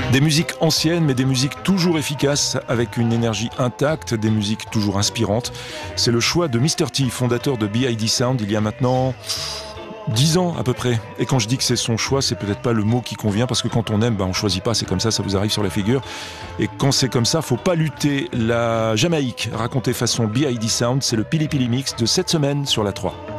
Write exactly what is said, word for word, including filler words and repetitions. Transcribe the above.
Des musiques anciennes, mais des musiques toujours efficaces, avec une énergie intacte, des musiques toujours inspirantes. C'est le choix de mister T, fondateur de B I D Sound, il y a maintenant dix ans à peu près. Et quand je dis que c'est son choix, c'est peut-être pas le mot qui convient, parce que quand on aime, ben on choisit pas, c'est comme ça, ça vous arrive sur la figure. Et quand c'est comme ça, faut pas lutter. La Jamaïque, racontée façon B I D Sound, c'est le Pili Pili Mix de cette semaine sur la trois.